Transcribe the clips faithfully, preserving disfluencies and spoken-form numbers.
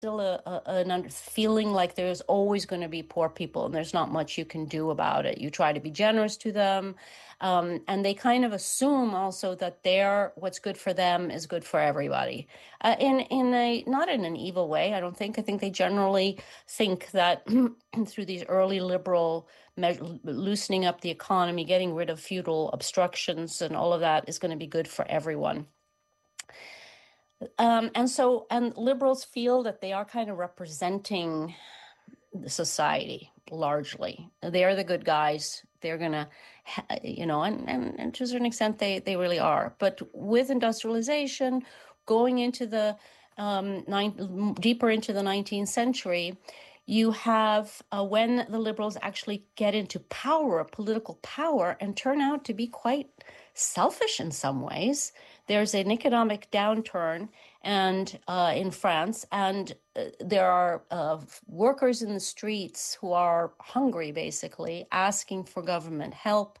still a, a an under, feeling like there's always going to be poor people and there's not much you can do about it. You try to be generous to them, um, and they kind of assume also that they're what's good for them is good for everybody. Uh, in in a not in an evil way, I don't think. I think they generally think that through these early liberal measure, loosening up the economy, getting rid of feudal obstructions, and all of that is going to be good for everyone. Um, and so, and liberals feel that they are kind of representing the society largely. They're the good guys. They're gonna, you know, and, and, and to a certain extent, they they really are. But with industrialization, going into the um, nine, deeper into the nineteenth century, you have uh, when the liberals actually get into power, political power, and turn out to be quite selfish in some ways. There's an economic downturn and uh, in France, and uh, there are uh, workers in the streets who are hungry, basically, asking for government help.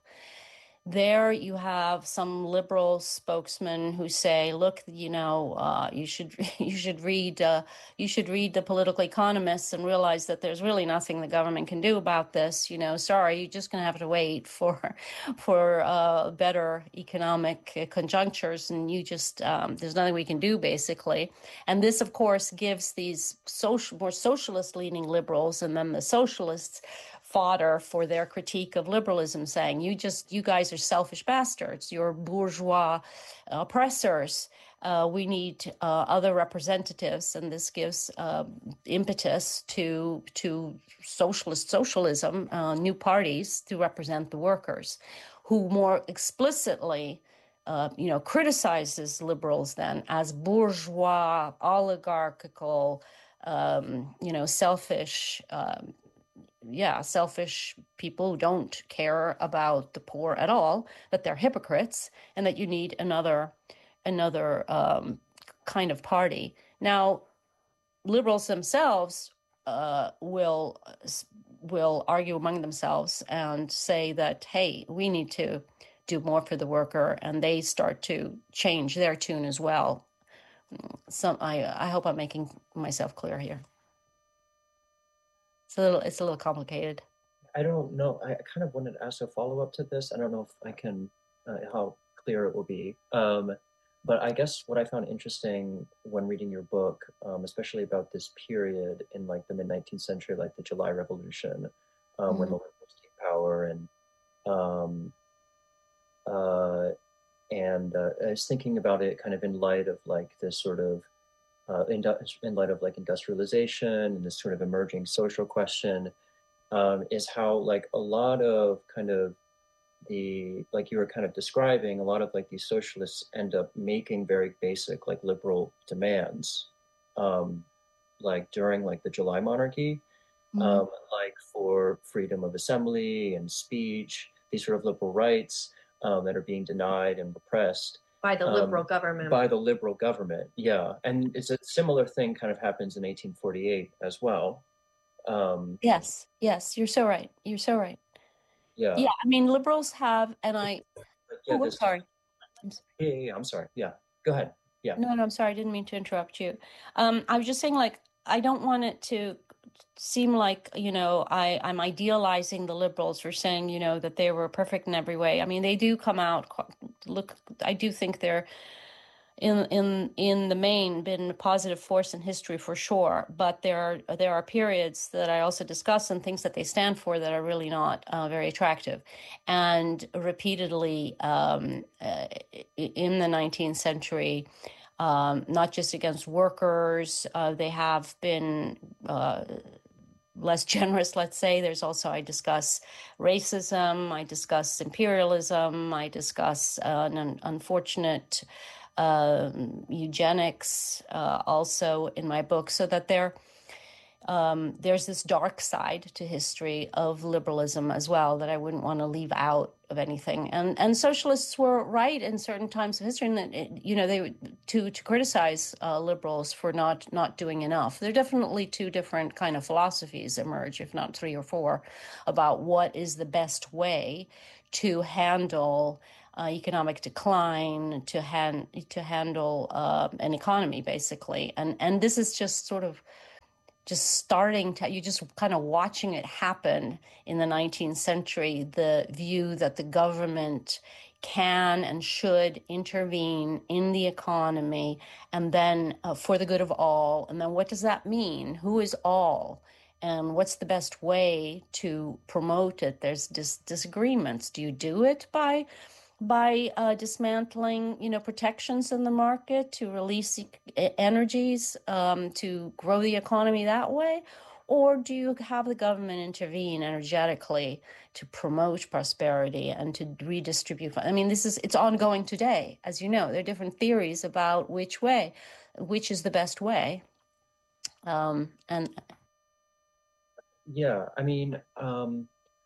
There you have some liberal spokesmen who say, "Look, you know, uh, you should you should read uh, you should read the Political Economists and realize that there's really nothing the government can do about this. You know, sorry, you're just going to have to wait for for uh, better economic conjunctures, and you just um, there's nothing we can do, basically." And this, of course, gives these social more socialist leaning liberals and then the socialists fodder for their critique of liberalism, saying you just you guys are selfish bastards, you're bourgeois oppressors, uh, we need uh, other representatives, and this gives uh, impetus to to socialist socialism, uh, new parties to represent the workers, who more explicitly uh, you know criticizes liberals then as bourgeois, oligarchical, um, you know selfish um, yeah, selfish people who don't care about the poor at all, that they're hypocrites, and that you need another another um, kind of party. Now, liberals themselves uh, will will argue among themselves and say that, hey, we need to do more for the worker, and they start to change their tune as well. Some, I I hope I'm making myself clear here. It's a little it's a little complicated. I don't know. I kind of wanted to ask a follow-up to this. I don't know if I can, uh, how clear it will be. Um, but I guess what I found interesting when reading your book, um, especially about this period in like the mid nineteenth century, like the July Revolution, um, when Mm-hmm. the liberals take power, and um, uh, and uh, I was thinking about it kind of in light of like this sort of uh, in, in light of like industrialization and this sort of emerging social question, um, is how like a lot of kind of the like you were kind of describing, a lot of like these socialists end up making very basic like liberal demands, um, like during like the July monarchy, Mm-hmm. um, like for freedom of assembly and speech, these sort of liberal rights, um, that are being denied and repressed by the liberal um, government. by the liberal government. Yeah, and it's a similar thing kind of happens in eighteen forty-eight as well. Um, Yes, yes, you're so right. You're so right. yeah, Yeah, I mean, liberals have, and I, but yeah, oh, I'm this kind sorry. of I'm sorry. yeah, yeah, yeah, I'm sorry. Yeah, go ahead. Yeah. No, no, I'm sorry. I didn't mean to interrupt you. Um, I was just saying, like, I don't want it to seem like, you know, I, I'm idealizing the liberals for saying, you know, that they were perfect in every way. I mean, they do come out, look, I do think they're in in in the main been a positive force in history for sure, but there are there are periods that I also discuss and things that they stand for that are really not uh, very attractive, and repeatedly um, uh, in the nineteenth century, um, not just against workers, uh, they have been uh, less generous, let's say. There's also, I discuss racism, I discuss imperialism, I discuss uh, an unfortunate uh, eugenics uh, also in my book, so that there um, there's this dark side to history of liberalism as well that I wouldn't want to leave out of anything. And and socialists were right in certain times of history, and that it, you know they to to criticize uh, liberals for not not doing enough. There are definitely two different kind of philosophies emerge, if not three or four, about what is the best way to handle uh, economic decline, to hand to handle uh, an economy, basically. And and this is just sort of just starting to, you're just kind of watching it happen in the nineteenth century, the view that the government can and should intervene in the economy, and then uh, for the good of all. And then what does that mean? Who is all? And what's the best way to promote it? There's dis- disagreements. Do you do it by by uh, dismantling, you know, protections in the market to release e- energies um, to grow the economy that way? Or do you have the government intervene energetically to promote prosperity and to redistribute? I mean, this is, it's ongoing today. As you know, there are different theories about which way, which is the best way. Um, and Yeah, I mean, um,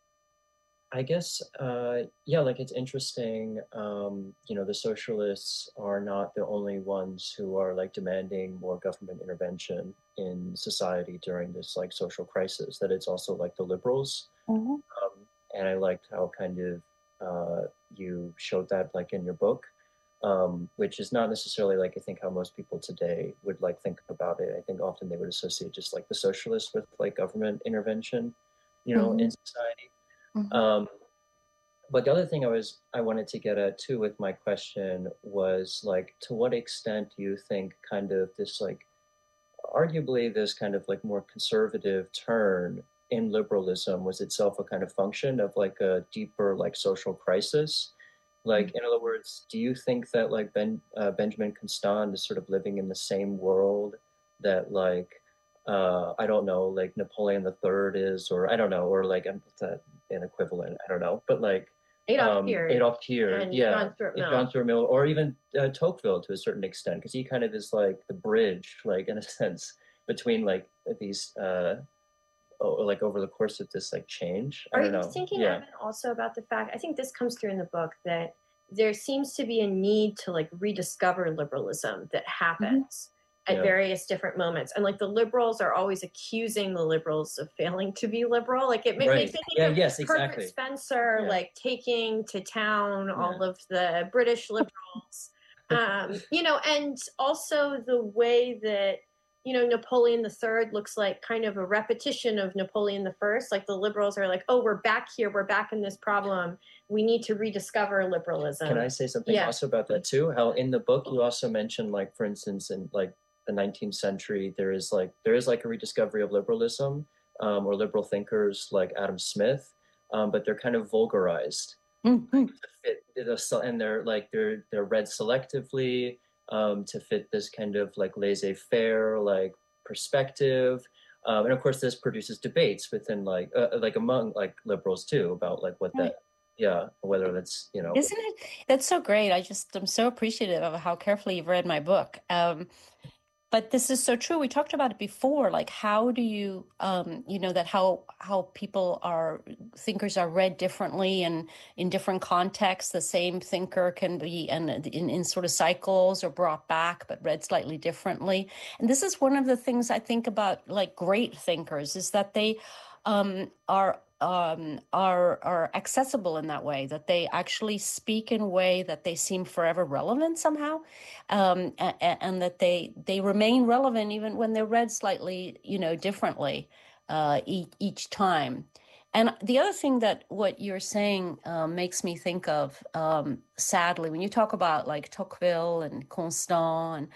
I guess, uh, yeah, like it's interesting. Um, you know, the socialists are not the only ones who are like demanding more government intervention in society during this like social crisis, that it's also like the liberals. Mhm. Um, and I liked how kind of uh, you showed that like in your book, um, which is not necessarily like I think how most people today would like think about it. I think often they would associate just like the socialists with like government intervention, you know, in Mhm. society. Mhm. Um, but the other thing I was I wanted to get at too with my question was like, to what extent do you think kind of this like arguably this kind of like more conservative turn in liberalism was itself a kind of function of like a deeper like social crisis? Like, in other words, do you think that like Ben uh, Benjamin Constant is sort of living in the same world that like uh, I don't know, like Napoleon the Third is, or I don't know, or like I'm that an equivalent, I don't know, but like Adolf um, Thiers Adolf Thiers, and yeah, John Stuart Mill. John Stuart Mill, or even uh, Tocqueville to a certain extent, because he kind of is like the bridge, like in a sense, between like these, uh, oh, like over the course of this like change. I Are don't you know. thinking, Yeah. Evan, also about the fact, I think this comes through in the book, that there seems to be a need to like rediscover liberalism that happens at Yeah. various different moments. And like the liberals are always accusing the liberals of failing to be liberal. Like it ma- Right. makes me think Yeah, of yes, Herbert exactly. Spencer, Yeah. like taking to town all Yeah. of the British liberals. um, you know, and also the way that, you know, Napoleon the Third looks like kind of a repetition of Napoleon the First. Like the liberals are like, oh, we're back here. We're back in this problem. We need to rediscover liberalism. Can I say something Yeah. also about that too? How in the book you also mentioned, like, for instance, in like the nineteenth century, there is like there is like a rediscovery of liberalism, um, or liberal thinkers like Adam Smith, um, but they're kind of vulgarized. Mhm. To fit the, and they're like they're they're read selectively, um, to fit this kind of like laissez-faire like perspective, um, and of course this produces debates within like uh, like among like liberals too about like what Right. that, yeah, whether that's, you know. Isn't it? That's so great. I just am so appreciative of how carefully you've read my book. Um, but this is so true. We talked about it before. Like, how do you, um, you know, that how how people are thinkers are read differently and in different contexts. The same thinker can be and in, in sort of cycles or brought back, but read slightly differently. And this is one of the things I think about like great thinkers is that they um, are um, are are accessible in that way, that they actually speak in a way that they seem forever relevant somehow, um, and, and that they they remain relevant even when they're read slightly, you know, differently uh, each, each time. And the other thing that what you're saying uh, makes me think of, um, sadly, when you talk about like Tocqueville and Constant and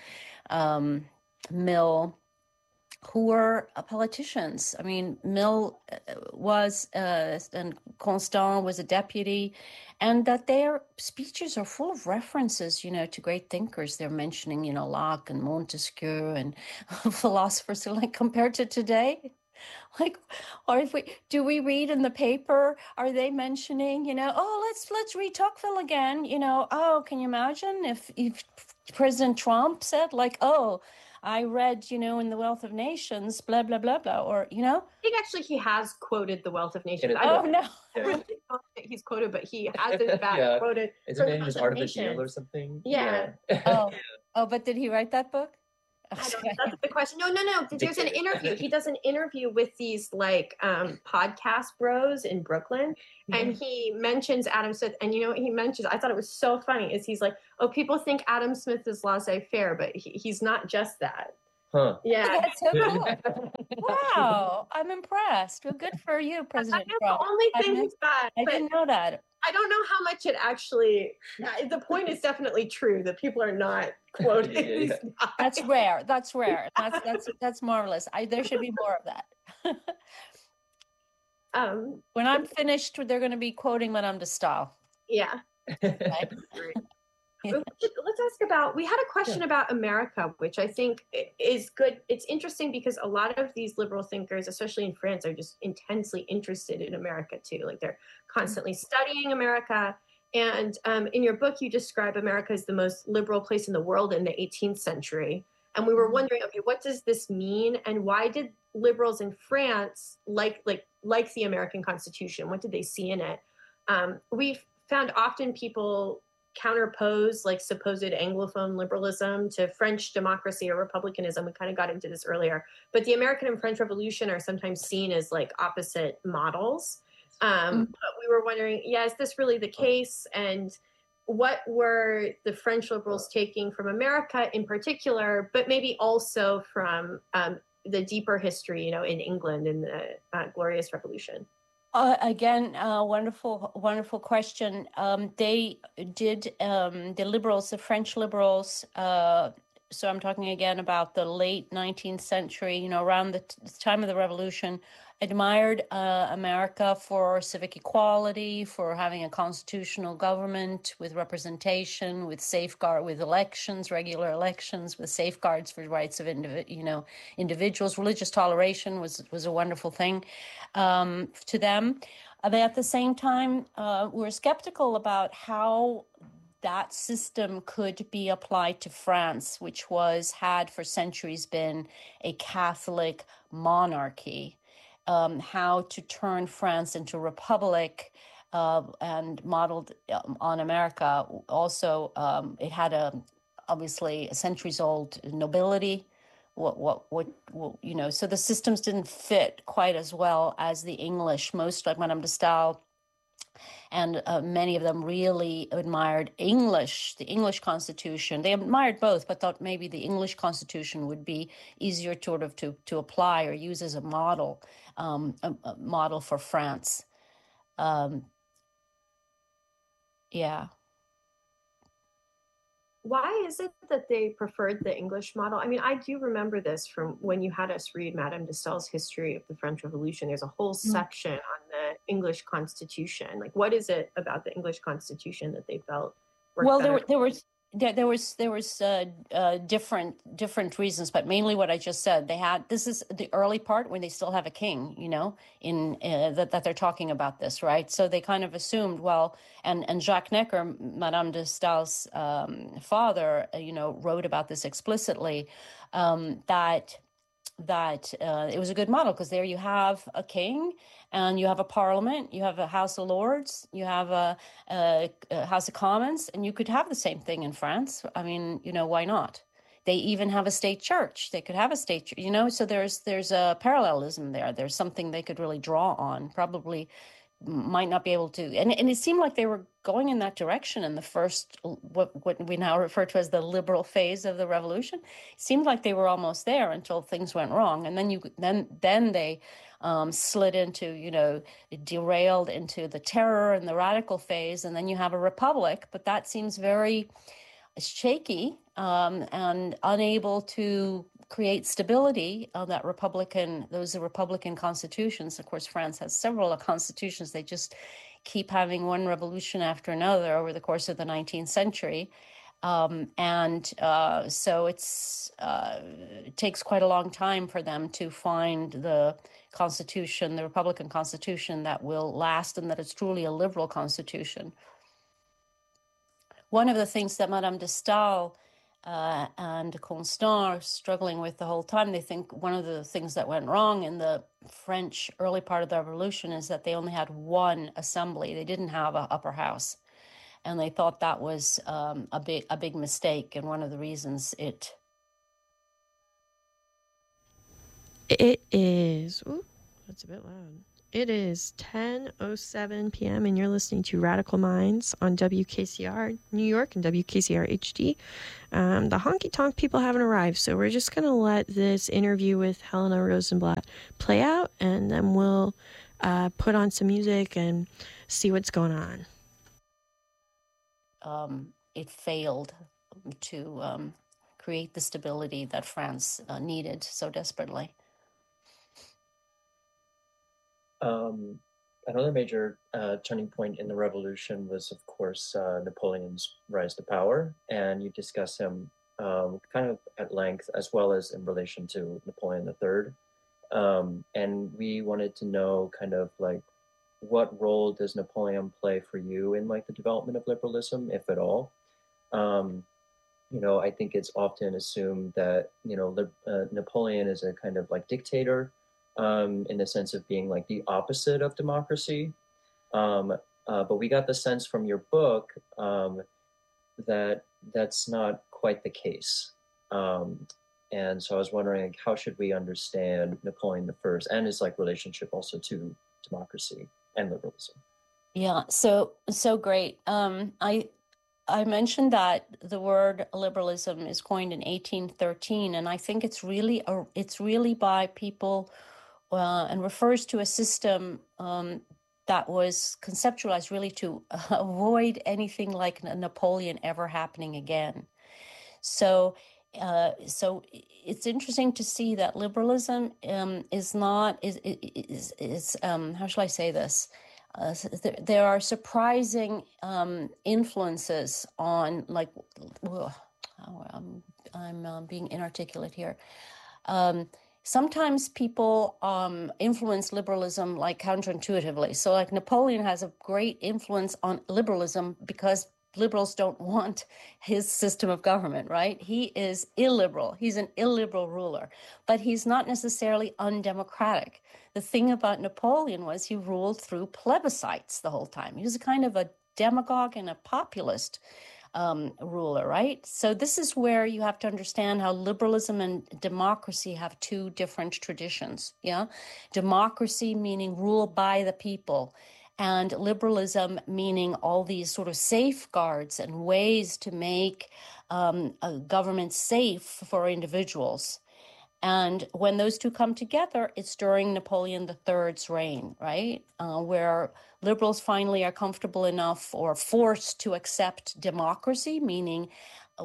um, Mill, who were uh, politicians. I mean, Mill uh, was, uh, and Constant was a deputy, and that their speeches are full of references, you know, to great thinkers. They're mentioning, you know, Locke and Montesquieu and philosophers. So, like, compared to today, like, or if we do we read in the paper, are they mentioning, you know, oh, let's let's read Tocqueville again, you know, oh, can you imagine if if President Trump said like, oh, I read, you know, in The Wealth of Nations, blah blah blah blah, or you know, I think actually he has quoted The Wealth of Nations. In I oh don't no, Yeah. really know that he's quoted, but he has in fact Yeah. quoted. Isn't from it The his Wealth Art of the Nations. Deal or something? Yeah. oh oh, but did he write that book? I don't know. That's the question. No, no, no. There's an Dictated. interview. He does an interview with these like um, podcast bros in Brooklyn, and he mentions Adam Smith. And you know what he mentions? I thought it was so funny. Is he's like, oh, people think Adam Smith is laissez-faire, but he, he's not just that. Huh. Yeah. That's so cool. Wow, I'm impressed. Well, good for you, President That's Trump. the only I thing didn't, he's got. I But didn't know that. I don't know how much it actually. The point is definitely true that people are not quoting Yeah, yeah, these yeah. guys. That's rare. That's rare. That's that's that's marvelous. I there should be more of that. Um, When I'm finished, they're going to be quoting Madame de Stael. yeah. Right? Great. Yeah. Let's ask about, we had a question Yeah. about America, which I think is good. It's interesting because a lot of these liberal thinkers, especially in France, are just intensely interested in America too. Like they're constantly studying America. And um, in your book, you describe America as the most liberal place in the world in the eighteenth century. And we were wondering, okay, what does this mean? And why did liberals in France like like like the American Constitution? What did they see in it? Um, we've found often people counterpose like supposed Anglophone liberalism to French democracy or republicanism. We kind of got into this earlier, but the American and French Revolution are sometimes seen as like opposite models. Um, mm-hmm. But we were wondering, yeah, is this really the case? And what were the French liberals taking from America in particular, but maybe also from um, the deeper history, you know, in England in the uh, Glorious Revolution? Uh, again, uh, wonderful, wonderful question. Um, they did, um, the liberals, the French liberals, uh, so I'm talking again about the late nineteenth century, you know, around the, t- the time of the revolution, admired uh, America for civic equality, for having a constitutional government with representation, with safeguard, with elections, regular elections, with safeguards for rights of indiv- you know, individuals. Religious toleration was was a wonderful thing um, to them. Uh, they, at the same time, uh, were skeptical about how that system could be applied to France, which was had for centuries been a Catholic monarchy. Um, how to turn France into a republic uh, and modeled um, on America. Also, um, it had a obviously a centuries old nobility. What, what, what, what, you know, so the systems didn't fit quite as well as the English. Most, like Madame de Stael, and uh, many of them really admired English, the English Constitution. They admired both, but thought maybe the English Constitution would be easier to, sort of to, to apply or use as a model, um, a, a model for France. Um, yeah. Why is it that they preferred the English model? I mean, I do remember this from when you had us read Madame de Stael's History of the French Revolution. There's a whole mm. section on the English Constitution. Like, what is it about the English Constitution that they felt worked well, better? there, there was there, there was there was uh, uh, different different reasons, but mainly what I just said. They had this is the early part when they still have a king, you know, in uh, that that they're talking about this, right? So they kind of assumed, well, and and Jacques Necker, Madame de Stael's um, father, uh, you know, wrote about this explicitly, um, that. that uh, it was a good model because there you have a king and you have a parliament, you have a House of Lords, you have a, a, a House of Commons, and you could have the same thing in France. I mean, you know, why not? They even have a state church. They could have a state, you know, so there's there's a parallelism there. There's something they could really draw on, probably might not be able to. And, and it seemed like they were going in that direction in the first, what, what we now refer to as the liberal phase of the revolution. It seemed like they were almost there until things went wrong. And then you then then they um, slid into, you know, derailed into the terror and the radical phase. And then you have a republic, but that seems very shaky um, and unable to create stability on that Republican, those are Republican constitutions. Of course, France has several constitutions. They just keep having one revolution after another over the course of the nineteenth century. Um, and uh, so it's uh, it takes quite a long time for them to find the constitution, the Republican constitution that will last and that is truly a liberal constitution. One of the things that Madame de Stael uh, and Constant are struggling with the whole time, they think one of the things that went wrong in the French early part of the revolution is that they only had one assembly. They didn't have an upper house. And they thought that was um, a big a big mistake. And one of the reasons it... It is... Ooh, that's a bit loud. It is ten oh seven p.m. and you're listening to Radical Minds on W K C R New York and W K C R H D. Um, the honky tonk people haven't arrived, so we're just going to let this interview with Helena Rosenblatt play out, and then we'll uh, put on some music and see what's going on. Um, it failed to um, create the stability that France uh, needed so desperately. Um, another major uh, turning point in the revolution was, of course, uh, Napoleon's rise to power, and you discuss him um, kind of at length, as well as in relation to Napoleon the Third. Um, and we wanted to know kind of like, what role does Napoleon play for you in like the development of liberalism, if at all? Um, you know, I think it's often assumed that, you know, uh, Napoleon is a kind of like dictator, um, in the sense of being like the opposite of democracy. Um, uh, but we got the sense from your book um, that that's not quite the case. Um, and so I was wondering, like, how should we understand Napoleon the First and his like relationship also to democracy and liberalism? Yeah, so so great. Um, I I mentioned that the word liberalism is coined in eighteen thirteen, and I think it's really a, it's really by people uh, and refers to a system um, that was conceptualized really to avoid anything like Napoleon ever happening again. So, uh, so it's interesting to see that liberalism um, is not is is is um, how shall I say this? Uh, there, there are surprising um, influences on, like, ugh, I'm, I'm uh, being inarticulate here. Um, sometimes people um, influence liberalism like counterintuitively. So like Napoleon has a great influence on liberalism because liberals don't want his system of government, right? He is illiberal. He's an illiberal ruler, but he's not necessarily undemocratic. The thing about Napoleon was he ruled through plebiscites the whole time. He was a kind of a demagogue and a populist um, ruler, right? So this is where you have to understand how liberalism and democracy have two different traditions, yeah? Democracy meaning rule by the people, and liberalism meaning all these sort of safeguards and ways to make um, a government safe for individuals. And when those two come together, it's during Napoleon the Third's reign, right? Uh, where liberals finally are comfortable enough or forced to accept democracy, meaning uh,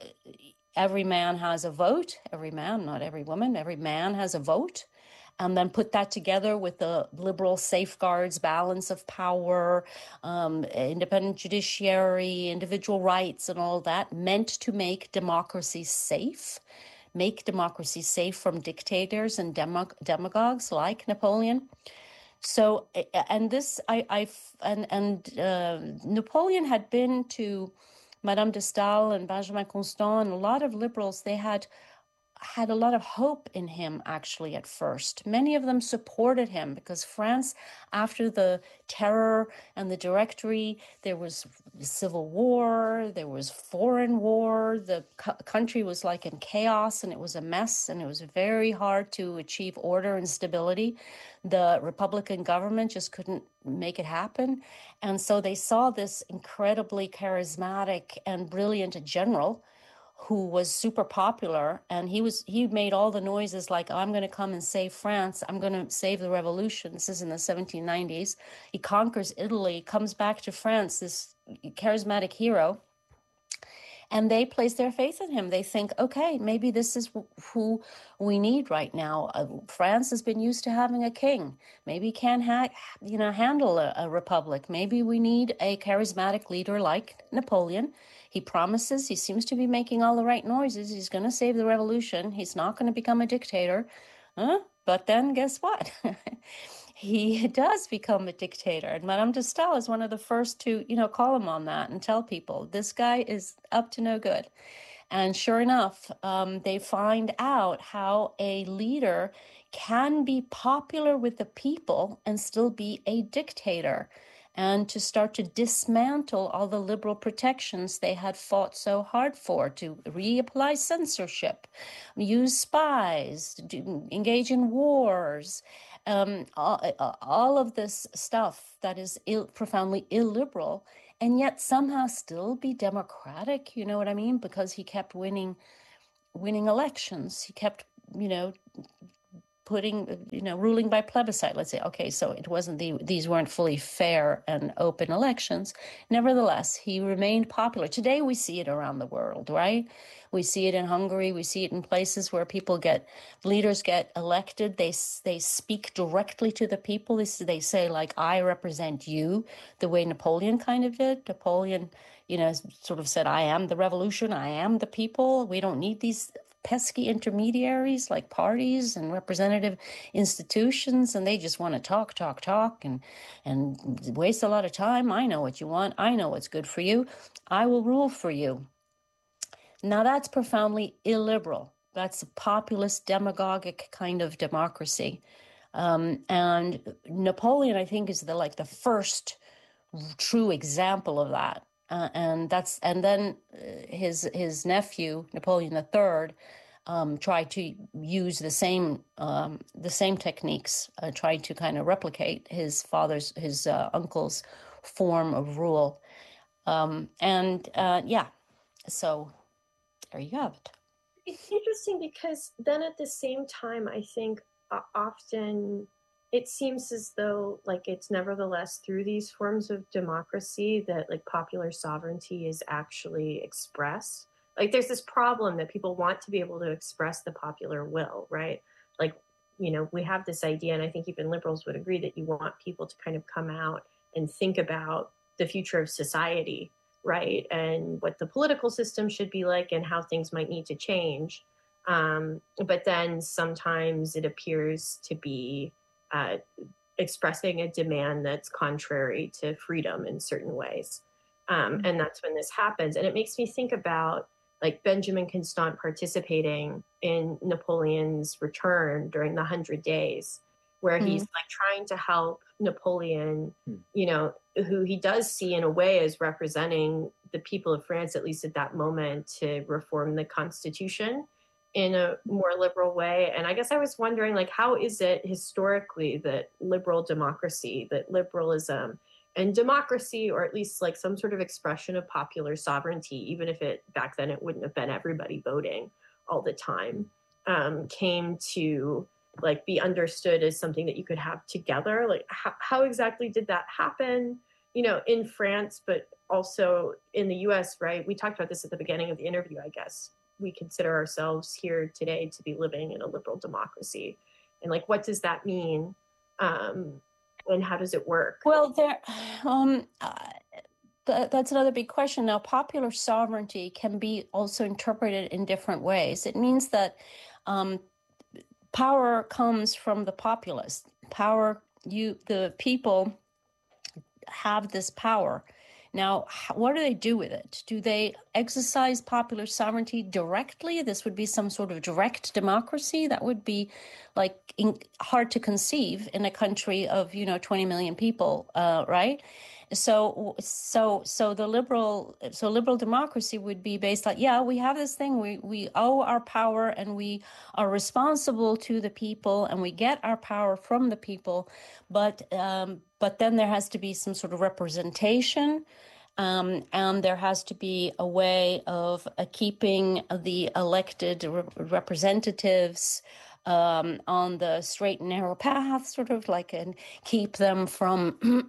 every man has a vote, every man, not every woman, every man has a vote. And then put that together with the liberal safeguards, balance of power, um, independent judiciary, individual rights, and all that, meant to make democracy safe, make democracy safe from dictators and demo- demagogues like Napoleon. So, and this, I, I, and and uh, Napoleon had been to Madame de Stael and Benjamin Constant, and a lot of liberals, they had had a lot of hope in him, actually, at first. Many of them supported him because France, after the terror and the Directory, there was civil war, there was foreign war, the co- country was like in chaos and it was a mess and it was very hard to achieve order and stability. The Republican government just couldn't make it happen. And so they saw this incredibly charismatic and brilliant general who was super popular, and he was he made all the noises like, I'm going to come and save France, I'm going to save the revolution. This is in the seventeen nineties. He conquers Italy, comes back to France, this charismatic hero, and they place their faith in him. They think, okay, maybe this is who we need right now. Uh, France has been used to having a king. Maybe can't ha- you know handle a, a republic. Maybe we need a charismatic leader like Napoleon. He promises, he seems to be making all the right noises. He's going to save the revolution. He's not going to become a dictator. Huh? But then guess what? He does become a dictator. And Madame de Stael is one of the first to, you know, call him on that and tell people, this guy is up to no good. And sure enough, um, they find out how a leader can be popular with the people and still be a dictator, and to start to dismantle all the liberal protections they had fought so hard for, to reapply censorship, use spies, do, engage in wars, um, all, all of this stuff that is Ill, profoundly illiberal, and yet somehow still be democratic. You know what I mean? Because he kept winning, winning elections. He kept, you know, putting, you know, ruling by plebiscite, let's say. Okay, so it wasn't the, these weren't fully fair and open elections. Nevertheless, he remained popular. Today we see it around the world, right? We see it in Hungary. We see it in places where people get, leaders get elected. They they speak directly to the people. They, they say, like, I represent you, the way Napoleon kind of did. Napoleon, you know, sort of said, I am the revolution. I am the people. We don't need these pesky intermediaries like parties and representative institutions, and they just want to talk, talk, talk, and and waste a lot of time. I know what you want. I know what's good for you. I will rule for you. Now that's profoundly illiberal. That's a populist, demagogic kind of democracy. Um, and Napoleon, I think, is the like the first true example of that. Uh, and that's and then uh, his his nephew Napoleon the Third um, tried to use the same um, the same techniques, uh, tried to kind of replicate his father's his uh, uncle's form of rule, um, and uh, yeah, so there you have it. It's interesting because then at the same time, I think uh, often it seems as though like it's nevertheless through these forms of democracy that like popular sovereignty is actually expressed. Like there's this problem that people want to be able to express the popular will, right? Like, you know, we have this idea, and I think even liberals would agree, that you want people to kind of come out and think about the future of society, right? And what the political system should be like and how things might need to change. Um, but then sometimes it appears to be Uh, expressing a demand that's contrary to freedom in certain ways. Um, and that's when this happens. And it makes me think about like Benjamin Constant participating in Napoleon's return during the Hundred Days, where mm. he's like trying to help Napoleon, mm. you know, who he does see in a way as representing the people of France, at least at that moment, to reform the Constitution in a more liberal way. And I guess I was wondering, like, how is it historically that liberal democracy, that liberalism and democracy, or at least like some sort of expression of popular sovereignty, even if it back then it wouldn't have been everybody voting all the time, um, came to like be understood as something that you could have together? Like, how, how exactly did that happen, you know, in France, but also in the U S, right? We talked about this at the beginning of the interview, I guess. We consider ourselves here today to be living in a liberal democracy. And like, what does that mean? Um, and how does it work? Well, there, um, uh, th- that's another big question. Now, popular sovereignty can be also interpreted in different ways. It means that um, power comes from the populace. Power, you, the people have this power. Now, what do they do with it? Do they exercise popular sovereignty directly? This would be some sort of direct democracy. That would be like in, hard to conceive in a country of, you know, twenty million people, uh, right? So, so, so the liberal, so liberal democracy would be based on, yeah, we have this thing, we, we owe our power and we are responsible to the people and we get our power from the people, but, um, but then there has to be some sort of representation, um, and there has to be a way of uh, keeping the elected re- representatives um, on the straight and narrow path, sort of like, and keep them from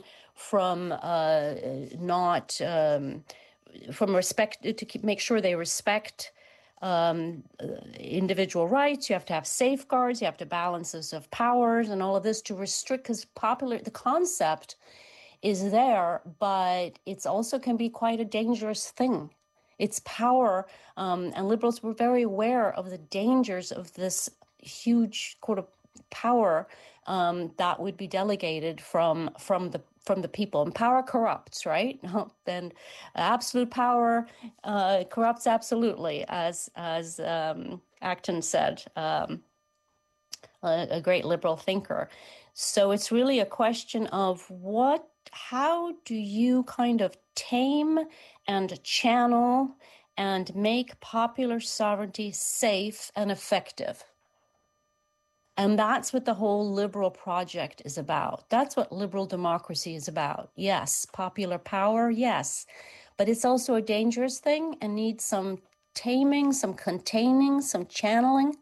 from uh, not um, from respect to keep, make sure they respect um, individual rights. You have to have safeguards. You have to balances of powers and all of this to restrict, because popular the concept is there, but it's also can be quite a dangerous thing. It's power, um, and liberals were very aware of the dangers of this huge sort of power um, that would be delegated from from the from the people. And power corrupts, right? Then absolute power uh, corrupts absolutely, as as um, Acton said, um, a, a great liberal thinker. So it's really a question of what, how do you kind of tame and channel and make popular sovereignty safe and effective? And that's what the whole liberal project is about. That's what liberal democracy is about. Yes, popular power, yes. But it's also a dangerous thing and needs some taming, some containing, some channeling.